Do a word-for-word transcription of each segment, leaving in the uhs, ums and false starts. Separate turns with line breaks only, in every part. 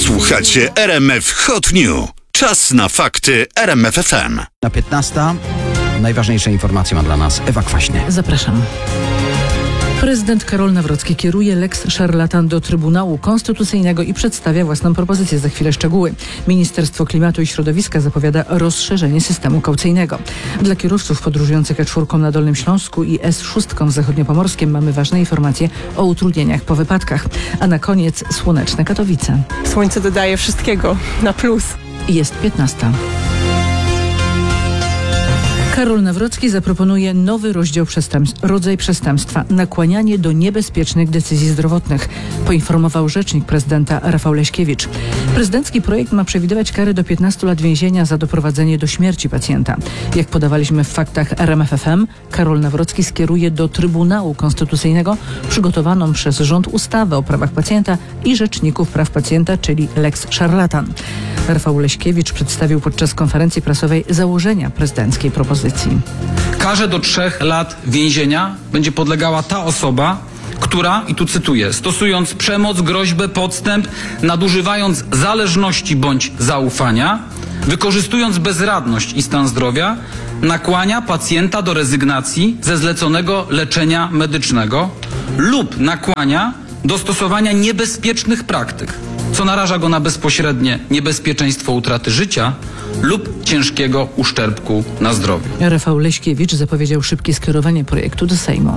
Słuchacie R M F Hot News. Czas na fakty R M F F M.
Na piętnastą najważniejsze informacje ma dla nas Ewa Kwaśny.
Zapraszam. Prezydent Karol Nawrocki kieruje lex szarlatan do Trybunału Konstytucyjnego i przedstawia własną propozycję. Za chwilę szczegóły. Ministerstwo Klimatu i Środowiska zapowiada rozszerzenie systemu kaucyjnego. Dla kierowców podróżujących E cztery na Dolnym Śląsku i S sześć w Zachodniopomorskiem mamy ważne informacje o utrudnieniach po wypadkach. A na koniec słoneczne Katowice.
Słońce dodaje wszystkiego na plus.
Jest piętnasta. Karol Nawrocki zaproponuje nowy rozdział przestępstw, rodzaj przestępstwa – nakłanianie do niebezpiecznych decyzji zdrowotnych, poinformował rzecznik prezydenta Rafał Leśkiewicz. Prezydencki projekt ma przewidywać karę do piętnastu lat więzienia za doprowadzenie do śmierci pacjenta. Jak podawaliśmy w faktach R M F F M, Karol Nawrocki skieruje do Trybunału Konstytucyjnego przygotowaną przez rząd ustawę o prawach pacjenta i rzeczników praw pacjenta, czyli lex szarlatan. Rafał Leśkiewicz przedstawił podczas konferencji prasowej założenia prezydenckiej propozycji.
Karze do trzech lat więzienia będzie podlegała ta osoba, która, i tu cytuję, stosując przemoc, groźbę, podstęp, nadużywając zależności bądź zaufania, wykorzystując bezradność i stan zdrowia, nakłania pacjenta do rezygnacji ze zleconego leczenia medycznego lub nakłania do stosowania niebezpiecznych praktyk, co naraża go na bezpośrednie niebezpieczeństwo utraty życia lub ciężkiego uszczerbku na zdrowiu.
Rafał Leśkiewicz zapowiedział szybkie skierowanie projektu do Sejmu.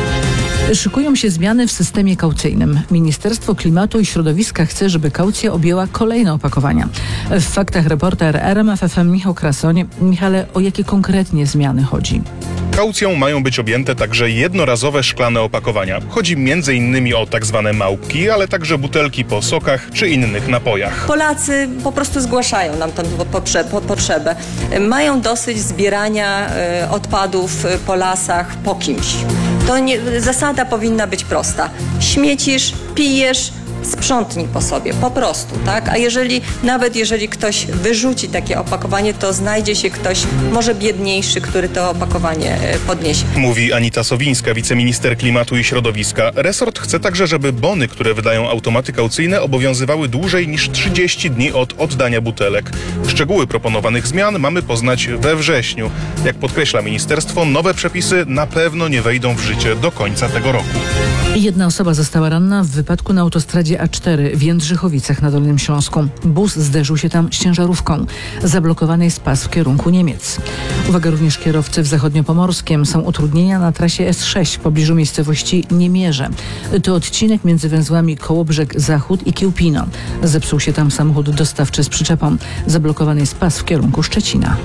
Szykują się zmiany w systemie kaucyjnym. Ministerstwo Klimatu i Środowiska chce, żeby kaucja objęła kolejne opakowania. W faktach reporter R M F F M Michał Krasoń. Michale, o jakie konkretnie zmiany chodzi?
Kaucją mają być objęte także jednorazowe szklane opakowania. Chodzi między innymi o tak zwane małpki, ale także butelki po sokach czy innych napojach.
Polacy po prostu zgłaszają nam tę potrzebę. Mają dosyć zbierania odpadów po lasach po kimś. To nie, zasada powinna być prosta. Śmiecisz, pijesz, sprzątnij po sobie, po prostu, tak? A jeżeli, nawet jeżeli ktoś wyrzuci takie opakowanie, to znajdzie się ktoś, może biedniejszy, który to opakowanie podniesie.
Mówi Anita Sowińska, wiceminister Klimatu i Środowiska. Resort chce także, żeby bony, które wydają automaty kaucyjne, obowiązywały dłużej niż trzydzieści dni od oddania butelek. Szczegóły proponowanych zmian mamy poznać we wrześniu. Jak podkreśla ministerstwo, nowe przepisy na pewno nie wejdą w życie do końca tego roku.
Jedna osoba została ranna w wypadku na autostradzie A cztery w Jędrzychowicach na Dolnym Śląsku. Bus zderzył się tam z ciężarówką. Zablokowany jest pas w kierunku Niemiec. Uwaga, również kierowcy w Zachodniopomorskiem. Są utrudnienia na trasie S sześć w pobliżu miejscowości Niemierze. To odcinek między węzłami Kołobrzeg Zachód i Kiełpino. Zepsuł się tam samochód dostawczy z przyczepą. Zablokowany jest pas w kierunku Szczecina.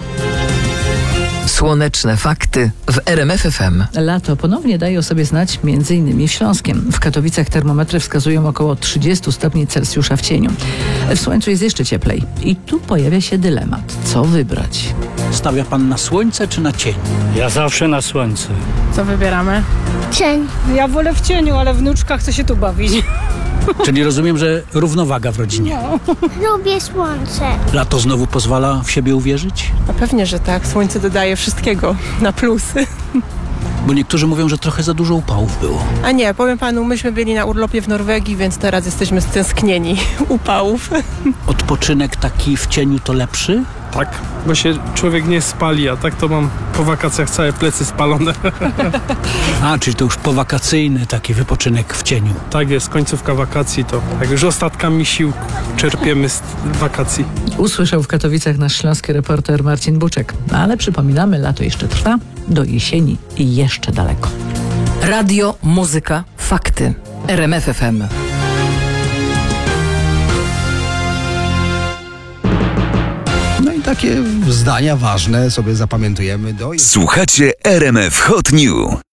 Słoneczne fakty w R M F F M.
Lato ponownie daje o sobie znać między innymi w Śląskiem. W Katowicach termometry wskazują około trzydzieści stopni Celsjusza w cieniu. W słońcu jest jeszcze cieplej. I tu pojawia się dylemat. Co wybrać?
Stawia pan na słońce czy na cień?
Ja zawsze na słońce.
Co wybieramy?
Cień.
Ja wolę w cieniu, ale wnuczka chce się tu bawić.
Czyli rozumiem, że równowaga w rodzinie.
No. Lubię słońce.
Lato znowu pozwala w siebie uwierzyć?
A pewnie, że tak. Słońce dodaje wszystkiego na plusy.
Bo niektórzy mówią, że trochę za dużo upałów było.
A nie, powiem panu, myśmy byli na urlopie w Norwegii, więc teraz jesteśmy stęsknieni upałów.
Odpoczynek taki w cieniu to lepszy?
Tak, bo się człowiek nie spali, a tak to mam po wakacjach całe plecy spalone.
A, czyli to już powakacyjny taki wypoczynek w cieniu.
Tak jest, końcówka wakacji to jak już ostatkami sił czerpiemy z wakacji.
Usłyszał w Katowicach nasz śląski reporter Marcin Buczek. Ale przypominamy, lato jeszcze trwa, do jesieni i jeszcze daleko.
Radio, muzyka, fakty. R M F F M.
No i takie zdania ważne sobie zapamiętujemy do...
Słuchacie R M F Hot News.